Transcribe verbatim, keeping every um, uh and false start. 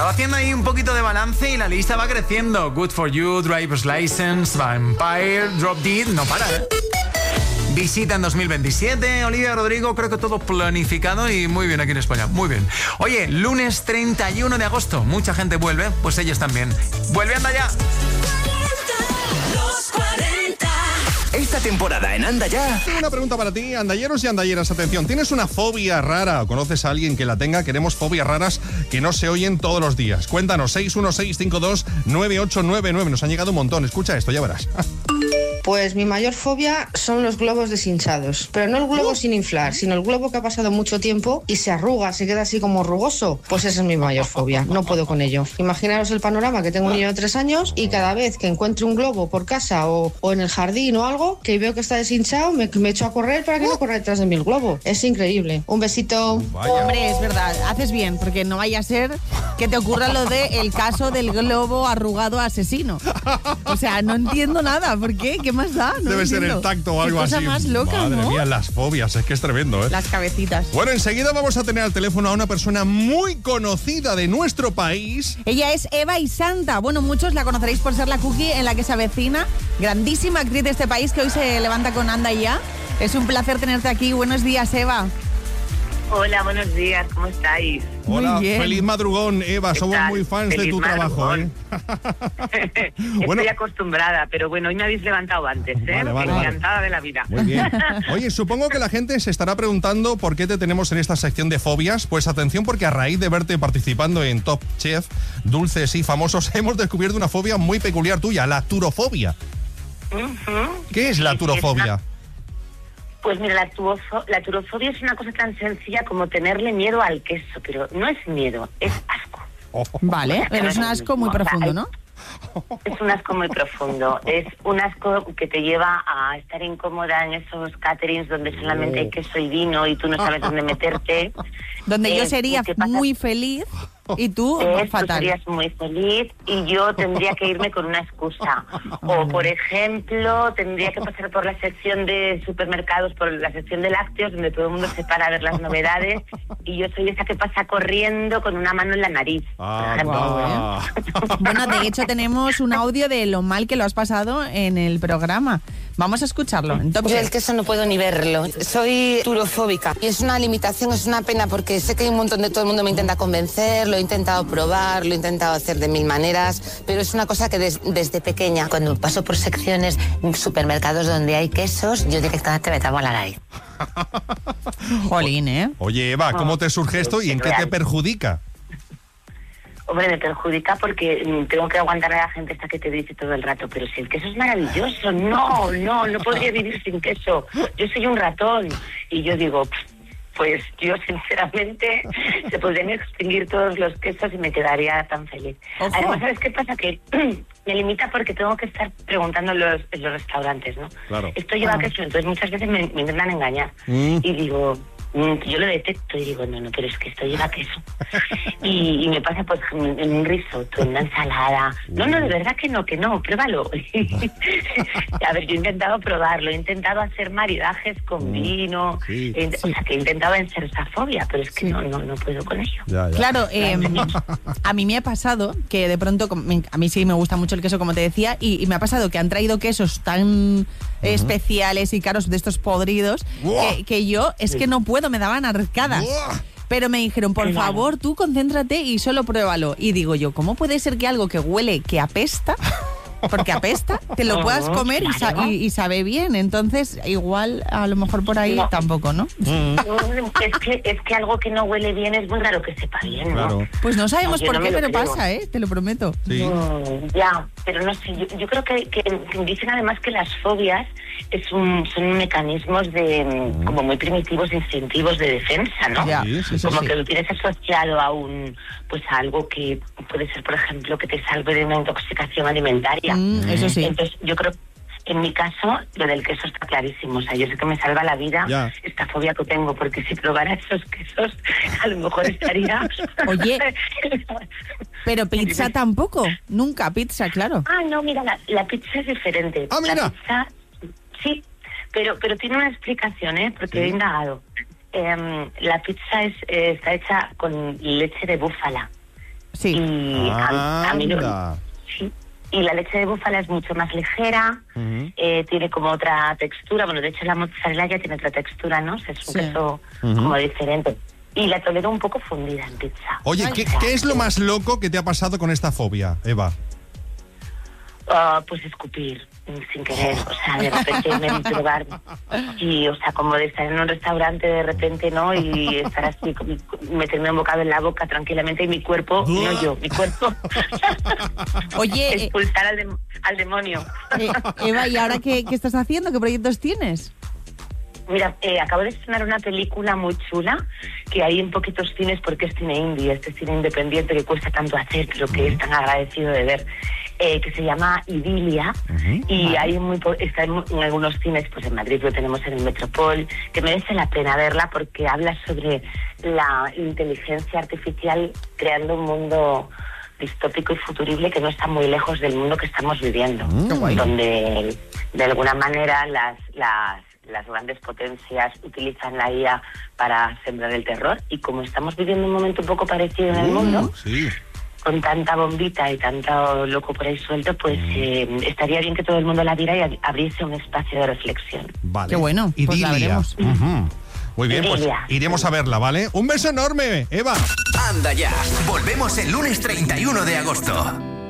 Estaba haciendo ahí un poquito de balance y la lista va creciendo. Good for You, Driver's License, Vampire, Drop Dead, no para, ¿eh? Visita en dos mil veintisiete, Olivia Rodrigo, creo que todo planificado y muy bien aquí en España, muy bien. Oye, lunes treinta y uno de agosto, mucha gente vuelve, pues ellos también. ¡Vuelve, anda ya! Esta temporada en Anda Ya. Tengo una pregunta para ti, andalleros y andalleras. Atención, ¿tienes una fobia rara o conoces a alguien que la tenga? Queremos fobias raras que no se oyen todos los días. Cuéntanos, seis uno seis cinco dos nueve ocho nueve nueve. Nos han llegado un montón. Escucha esto, ya verás. Pues mi mayor fobia son los globos deshinchados. Pero no el globo sin inflar, sino el globo que ha pasado mucho tiempo y se arruga, se queda así como rugoso. Pues esa es mi mayor fobia. No puedo con ello. Imaginaros el panorama, que tengo un niño de tres años y cada vez que encuentre un globo por casa o, o en el jardín o algo, que veo que está deshinchado, me, me echo a correr para que no corra detrás de mí el globo. Es increíble. Un besito. Vaya. Hombre, es verdad, haces bien, porque no vaya a ser que te ocurra lo de el caso del globo arrugado asesino. O sea, no entiendo nada. ¿Por qué? ¿Qué más da? No Debe entiendo. ser el tacto o algo Qué cosa así. más loca, Madre ¿no? mía, las fobias, es que es tremendo, ¿eh? Las cabecitas. Bueno, enseguida vamos a tener al teléfono a una persona muy conocida de nuestro país. Ella es Eva y Santa. Bueno, muchos la conoceréis por ser la cookie en la que se avecina. Grandísima actriz de este país que hoy se levanta con Anda Ya. Es un placer tenerte aquí. Buenos días, Eva. Hola, buenos días, ¿cómo estáis? Hola, Muy bien. feliz madrugón, Eva. ¿Qué Somos tal? muy fans Feliz de tu madrugón. trabajo, ¿eh? Estoy Bueno. acostumbrada, pero bueno, hoy me habéis levantado antes, ¿eh? Vale, vale, Encantada de la vida. Muy bien. Oye, supongo que la gente se estará preguntando por qué te tenemos en esta sección de fobias. Pues atención, porque a raíz de verte participando en Top Chef, Dulces y Famosos, hemos descubierto una fobia muy peculiar tuya, la turofobia. Ujú. ¿Qué es la Sí, sí, turofobia? es una- Pues mira, la, turofo- la turofobia es una cosa tan sencilla como tenerle miedo al queso, pero no es miedo, es asco. Oh, Vale, pero es un asco muy profundo, ¿no? Es un asco muy profundo. Es un asco que te lleva a estar incómoda en esos caterings donde solamente hay queso y vino y tú no sabes dónde meterte. Donde yo Eh, sería ¿qué pasa? muy feliz y tú Eh, tú fatal. serías muy feliz y yo tendría que irme con una excusa. O, por ejemplo, tendría que pasar por la sección de supermercados, por la sección de lácteos, donde todo el mundo se para a ver las novedades, y yo soy esa que pasa corriendo con una mano en la nariz. por ejemplo. Ah, Bueno, de hecho tenemos un audio de lo mal que lo has pasado en el programa. Vamos a escucharlo. En Top Yo el Chef. queso no puedo ni verlo. Soy turofóbica y es una limitación, es una pena porque sé que hay un montón de todo el mundo me intenta convencer, lo he intentado probar, lo he intentado hacer de mil maneras, pero es una cosa que des- desde pequeña, cuando paso por secciones, supermercados donde hay quesos, yo directamente me tapo la nariz. Jolín, ¿eh? Oye, Eva, ¿cómo te surge esto y en qué te perjudica? Hombre, me perjudica porque mm, tengo que aguantar a la gente esta que te dice todo el rato, pero si el queso es maravilloso, no, no, no podría vivir sin queso. Yo soy un ratón. Y yo digo, pues yo sinceramente se podrían extinguir todos los quesos y me quedaría tan feliz. Ojo. Además, ¿sabes qué pasa? Que me limita porque tengo que estar preguntando en los, en los restaurantes, ¿no? Claro. Esto lleva queso, entonces muchas veces me, me intentan engañar. Mm. Y digo, mm, yo lo detecto y digo, no, no, pero es que esto lleva queso. Y, y me pasa pues en un risotto, en una ensalada. No, no, de verdad que no, que no, pruébalo. A ver, yo he intentado probarlo, he intentado hacer maridajes con vino, Sí. he int- o sea, que he intentado vencer esa fobia, pero es que Sí. no, no, no puedo con ello. Ya, ya. Claro, eh, a mí me ha pasado que de pronto, com- me- a mí sí me gusta mucho el queso, como te decía, y, y me ha pasado que han traído quesos tan especiales y caros de estos podridos ¡Buah! que, que yo es que no puedo, me daban arcadas. ¡Buah! Pero me dijeron, por Claro. favor, tú concéntrate y solo pruébalo. Y digo yo, ¿cómo puede ser que algo que huele, que apesta, porque apesta, te lo puedas Oh, comer y, sa- claro. y- y sabe bien? Entonces, igual, a lo mejor por ahí No. tampoco, ¿no? Mm, Es que, es que algo que no huele bien es muy raro que sepa bien, ¿no? claro. Pues no sabemos Yo por no qué, me lo pero creo. pasa, ¿eh? Te lo prometo. Sí. Mm, ya, pero no sé, yo, yo creo que, que dicen además que las fobias es un, son mecanismos de mm, como muy primitivos, instintivos de defensa, ¿no? Ya, Sí, sí, sí, Como sí. que lo tienes asociado a un, pues a algo que puede ser, por ejemplo, que te salve de una intoxicación alimentaria. Mm, eso sí. Entonces, yo creo, en mi caso, lo del queso está clarísimo. O sea, yo sé que me salva la vida Ya. esta fobia que tengo, porque si probara esos quesos, a lo mejor estaría... Oye, pero pizza tampoco. Nunca pizza, claro. Ah, no, mira, la, la pizza es diferente. Ah, mira. La pizza, sí, pero pero tiene una explicación, ¿eh? Porque Sí. he indagado. Em, la pizza es, eh, está hecha con leche de búfala. Sí. Y a, a mí no- Anda. sí. Y la leche de búfala es mucho más ligera, Ujú. eh, tiene como otra textura. Bueno, de hecho la mozzarella ya tiene otra textura, ¿no? O sea, es un Sí. queso Ujú. como diferente. Y la tolero un poco fundida en pizza. Oye, ¿qué, O sea, qué es lo más loco que te ha pasado con esta fobia, Eva? ah, pues escupir mm, sin querer, o sea, de repente me vi probar y, o sea, como de estar en un restaurante de repente, ¿no? Y estar así, con- meterme un bocado en la boca tranquilamente y mi cuerpo, no yo, mi cuerpo, Oye, eh, expulsar al, dem- al demonio. eh, Eva, ¿y ahora qué, qué estás haciendo? ¿Qué proyectos tienes? Mira, eh, acabo de estrenar una película muy chula que hay en poquitos cines porque es cine indie, este cine independiente que cuesta tanto hacer, pero que es tan agradecido de ver, eh, que se llama Idilia y hay muy po- está en, mu- en algunos cines, pues en Madrid lo tenemos en el Metropol, que merece la pena verla porque habla sobre la inteligencia artificial creando un mundo distópico y futurible que no está muy lejos del mundo que estamos viviendo, donde de alguna manera las, las las grandes potencias utilizan la I A para sembrar el terror y como estamos viviendo un momento un poco parecido en el mundo, Sí. con tanta bombita y tanto loco por ahí suelto, pues eh, estaría bien que todo el mundo la viera y ab- abriese un espacio de reflexión. Vale. Qué bueno, pues la Idilia. veremos. Ujú. Muy bien, pues Idilia. iremos a verla, ¿vale? Un beso enorme, Eva. Anda ya. Volvemos el lunes treinta y uno de agosto.